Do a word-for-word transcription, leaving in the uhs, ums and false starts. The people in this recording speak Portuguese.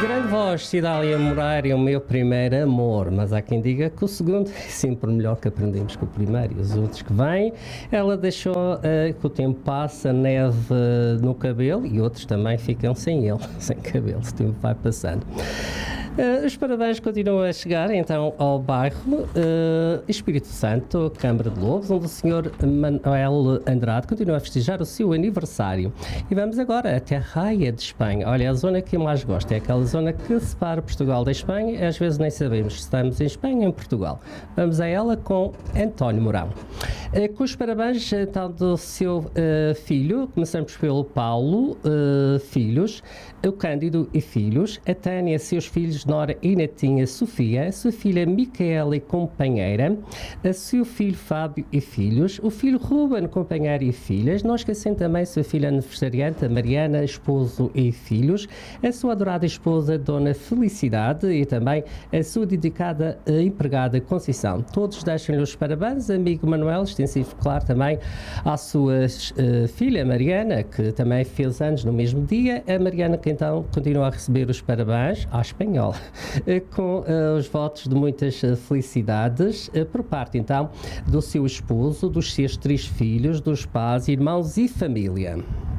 Grande voz, Cidália Moreira, o meu primeiro amor, mas há quem diga que o segundo é sempre melhor que aprendemos que o primeiro. E os outros que vêm, ela deixou uh, que o tempo passa, neve uh, no cabelo, e outros também ficam sem ele, sem cabelo, o tempo vai passando. Uh, os parabéns continuam a chegar então ao bairro uh, Espírito Santo, Câmara de Lobos, onde o senhor Manuel Andrade continua a festejar o seu aniversário. E vamos agora até a Raia de Espanha. Olha, a zona que eu mais gosto é aquela zona que separa Portugal da Espanha, e às vezes nem sabemos se estamos em Espanha ou em Portugal. Vamos a ela com António Mourão. Uh, com os parabéns então do seu uh, filho, começamos pelo Paulo, uh, filhos, o Cândido e filhos, a Tânia, seus filhos, Nora e Netinha Sofia, a sua filha Micaela e companheira, a seu filho Fábio e filhos, o filho Ruben, companheiro e filhas, não esquecendo também a sua filha aniversariante, a Mariana, esposo e filhos, a sua adorada esposa, Dona Felicidade, e também a sua dedicada empregada Conceição. Todos deixam-lhe os parabéns, amigo Manuel, extensivo, claro, também à sua uh, filha Mariana, que também fez anos no mesmo dia, a Mariana que então continua a receber os parabéns à espanhola, com uh, os votos de muitas uh, felicidades uh, por parte então do seu esposo, dos seus três filhos, dos pais, irmãos e família.